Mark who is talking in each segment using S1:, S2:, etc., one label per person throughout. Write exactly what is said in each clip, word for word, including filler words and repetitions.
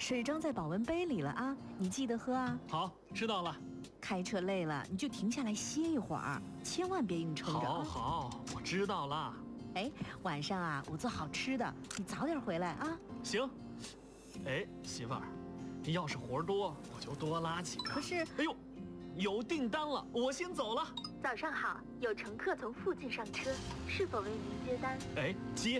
S1: 水装在保温杯里了啊，你记得喝啊。
S2: 好，知道了。
S1: 开车累了你就停下来歇一会儿，千万别硬撑着。
S2: 好好，我知道了。
S1: 哎，晚上啊，我做好吃的，你早点回来啊。
S2: 行。哎，媳妇儿，你要是活多，我就多拉几个。
S1: 可是，
S2: 哎呦，有订单了，我先走了。
S3: 早上好，有乘客从附近上车，是否为您接单？
S2: 哎，接。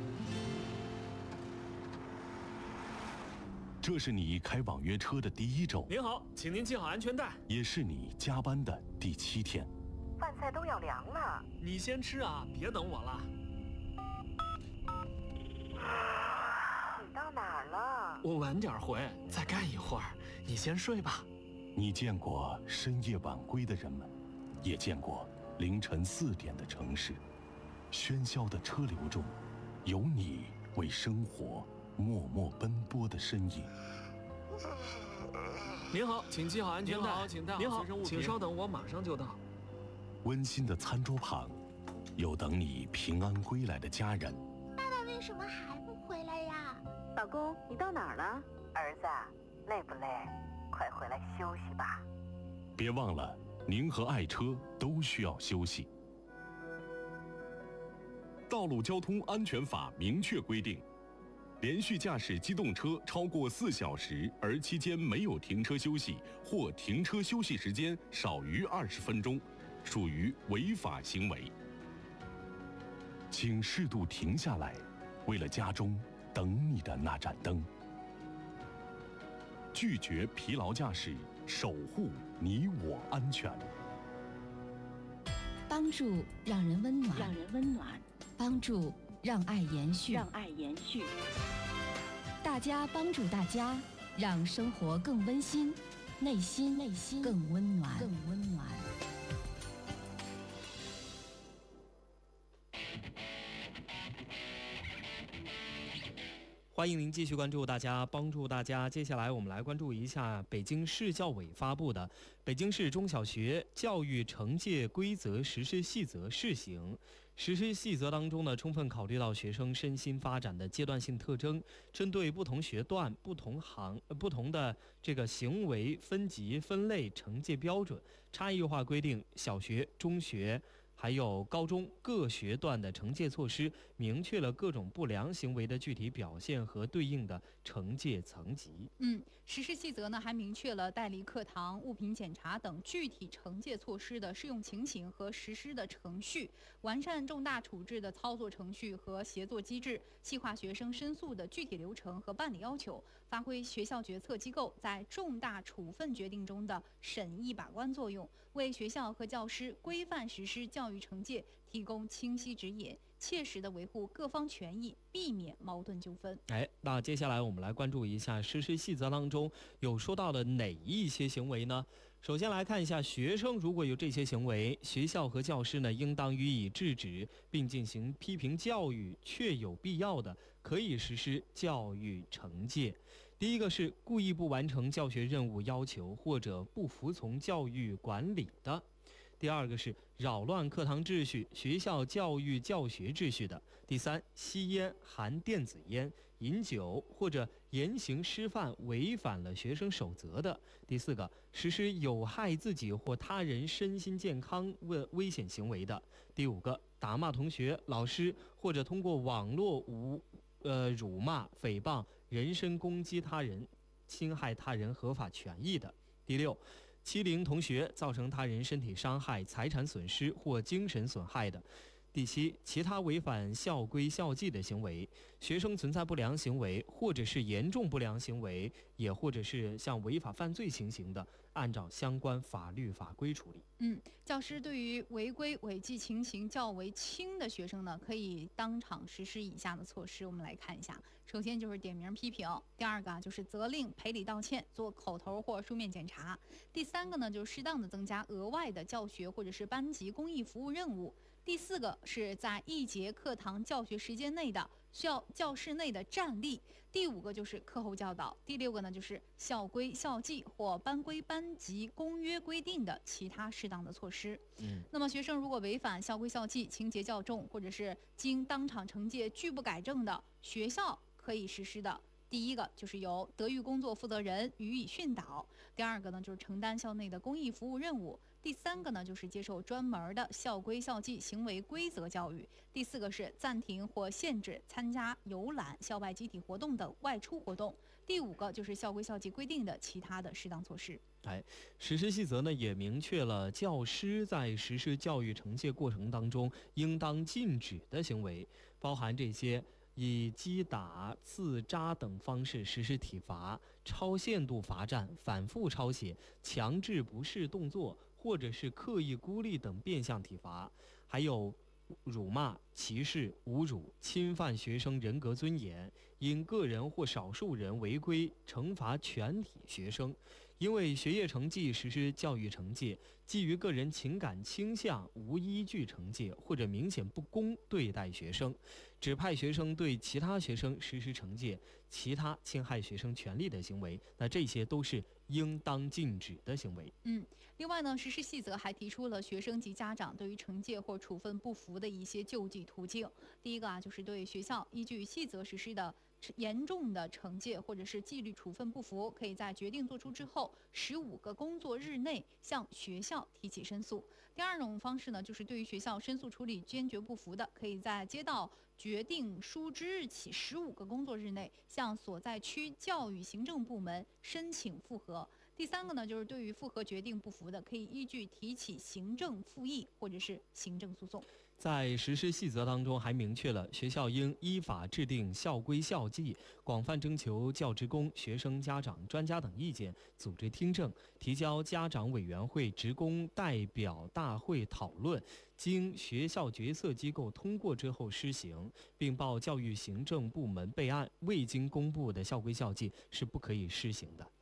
S4: 这是你开网约车的第一周。
S2: 您好，请您系好安全带。
S4: 也是你加班的第七天。
S1: 饭菜都要凉了，
S2: 你先吃啊，别等我了。
S1: 你到哪儿了？
S2: 我晚点回，再干一会儿。你先睡吧。
S4: 你见过深夜晚归的人们，也见过凌晨四点的城市。喧嚣的车流中，有你为生活默默奔波的身影。
S2: 您好，请系好安全带。
S5: 您好，请带好随身物品。
S2: 请稍等，我马上就到。
S4: 温馨的餐桌旁，有等你平安归来的家人。
S3: 爸爸为什么还不回来呀？
S1: 老公，你到哪儿了？儿子，累不累？快回来休息吧。
S4: 别忘了，您和爱车都需要休息。道路交通安全法明确规定，连续驾驶机动车超过四小时，而期间没有停车休息，或停车休息时间少于二十分钟，属于违法行为。请适度停下来，为了家中等你的那盏灯。拒绝疲劳驾驶，守护你我安全。
S6: 帮助让人温暖，
S3: 让人温暖。
S6: 帮助让爱延续，
S3: 让爱延续。
S6: 大家帮助大家，让生活更温馨，内心内心更温暖，更温暖。
S5: 欢迎您继续关注大家帮助大家。接下来我们来关注一下北京市教委发布的《北京市中小学教育惩戒规则实施细则》试行。实施细则当中呢，充分考虑到学生身心发展的阶段性特征，针对不同学段、不同行、不同的这个行为分级分类惩戒标准，差异化规定小学、中学还有高中各学段的惩戒措施，明确了各种不良行为的具体表现和对应的惩戒层级。
S7: 嗯，实施细则呢还明确了带离课堂、物品检查等具体惩戒措施的适用情形和实施的程序，完善重大处置的操作程序和协作机制，细化学生申诉的具体流程和办理要求，发挥学校决策机构在重大处分决定中的审议把关作用，为学校和教师规范实施教育惩戒提供清晰指引，切实的维护各方权益，避免矛盾纠纷。
S5: 哎，那接下来我们来关注一下实施细则当中有说到的哪一些行为呢？首先来看一下，学生如果有这些行为，学校和教师呢应当予以制止，并进行批评教育，确有必要的可以实施教育惩戒。第一个是故意不完成教学任务要求或者不服从教育管理的。第二个是扰乱课堂秩序、学校教育教学秩序的。第三，吸烟、含电子烟、饮酒或者言行失范违反了学生守则的。第四个，实施有害自己或他人身心健康危危险行为的。第五个，打骂同学、老师或者通过网络无呃辱骂、诽谤、人身攻击他人、侵害他人合法权益的。第六，欺凌同学，造成他人身体伤害、财产损失或精神损害的。第七，其他违反校规校纪的行为，学生存在不良行为或者是严重不良行为，也或者是像违法犯罪情形的，按照相关法律法规处理。
S7: 嗯，教师对于违规违纪情形较为轻的学生呢，可以当场实施以下的措施。我们来看一下，首先就是点名批评，第二个啊就是责令赔礼道歉，做口头或书面检查。第三个呢，就是适当的增加额外的教学或者是班级公益服务任务。第四个是在一节课堂教学时间内的校教室内的站立。第五个就是课后教导。第六个呢就是校规校纪或班规班级公约规定的其他适当的措施。嗯，那么学生如果违反校规校纪，情节较重，或者是经当场惩戒拒不改正的，学校可以实施的第一个就是由德育工作负责人予以训导，第二个呢就是承担校内的公益服务任务，第三个呢就是接受专门的校规校纪行为规则教育，第四个是暂停或限制参加游览、校外集体活动等外出活动，第五个就是校规校纪规定的其他的适当措施。
S5: 哎，实施细则呢也明确了教师在实施教育惩戒过程当中应当禁止的行为，包含这些以击打、刺扎等方式实施体罚、超限度罚站、反复抄写、强制不适动作或者是刻意孤立等变相体罚，还有辱骂、歧视、侮辱、侵犯学生人格尊严，因个人或少数人违规惩罚全体学生，因为学业成绩实施教育惩戒，基于个人情感倾向无依据惩戒或者明显不公对待学生，指派学生对其他学生实施惩戒，其他侵害学生权利的行为，那这些都是应当禁止的行为。
S7: 嗯，另外呢，实施细则还提出了学生及家长对于惩戒或处分不服的一些救济途径。第一个啊，就是对学校依据细则实施的严重的惩戒或者是纪律处分不服，可以在决定作出之后十五个工作日内向学校提起申诉。第二种方式呢，就是对于学校申诉处理坚决不服的，可以在接到决定书之日起十五个工作日内向所在区教育行政部门申请复核。第三个呢，就是对于复核决定不服的，可以依据提起行政复议或者是行政诉讼。
S5: 在实施细则当中还明确了学校应依法制定校规校纪，广泛征求教职工、学生、家长、专家等意见，组织听证，提交家长委员会、职工代表大会讨论，经学校决策机构通过之后施行，并报教育行政部门备案。未经公布的校规校纪是不可以施行的。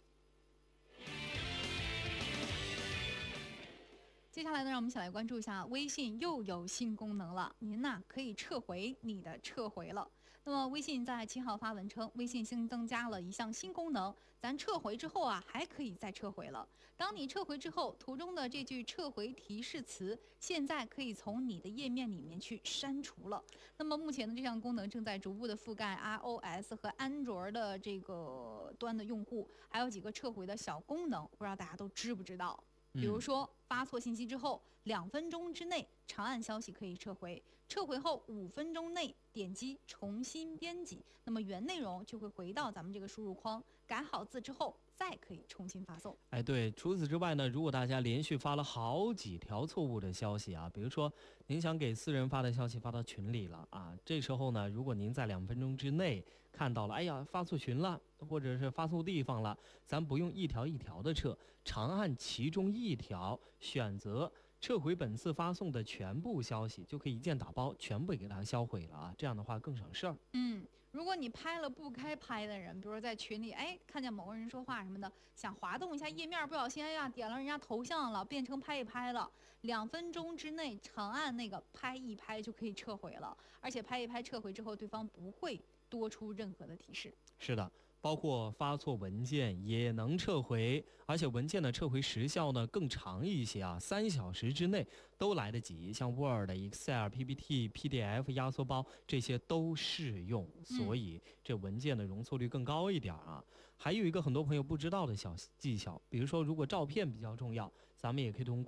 S7: 接下来呢，让我们一起来关注一下微信又有新功能了。您呐、啊、可以撤回你的撤回了。那么微信在七号发文称，微信新增加了一项新功能，咱撤回之后啊，还可以再撤回了。当你撤回之后，图中的这句撤回提示词，现在可以从你的页面里面去删除了。那么目前的这项功能正在逐步的覆盖 iOS 和安卓的这个端的用户，还有几个撤回的小功能，不知道大家都知不知道？比如说发错信息之后，两分钟之内长按消息可以撤回，撤回后五分钟内点击重新编辑，那么原内容就会回到咱们这个输入框，改好字之后再可以重新发送。
S5: 哎，对，除此之外呢，如果大家连续发了好几条错误的消息啊，比如说您想给私人发的消息发到群里了啊，这时候呢，如果您在两分钟之内看到了，哎呀，发错群了，或者是发错地方了，咱不用一条一条的撤，长按其中一条，选择撤回本次发送的全部消息，就可以一键打包，全部给它销毁了啊，这样的话更省事儿。
S7: 嗯。如果你拍了不该拍的人，比如说在群里，哎，看见某个人说话什么的，想滑动一下页面，不小心哎呀点了人家头像了，变成拍一拍了，两分钟之内长按那个拍一拍就可以撤回了，而且拍一拍撤回之后，对方不会多出任何的提示。
S5: 是的，包括发错文件也能撤回，而且文件的撤回时效呢更长一些啊，三小时之内都来得及。像 Word、Excel、P P T、P D F 压缩包这些都适用，所以这文件的容错率更高一点啊。还有一个很多朋友不知道的小技巧，比如说如果照片比较重要，咱们也可以通过